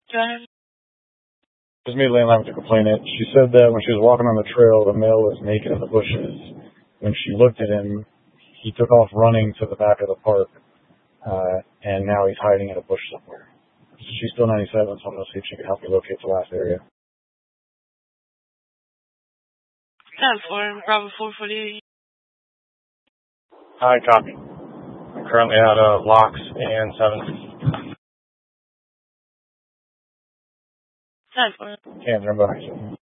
Go ahead. Just immediately in line with the complainant. She said that when she was walking on the trail, the male was naked in the bushes. When she looked at him, he took off running to the back of the park, and now he's hiding in a bush somewhere. She's still 97, so I'm going to see if she can help me locate the last area. 10-4, Bravo 448. Hi, copy. I'm currently at Locks and 7th. 10-4. Can't remember.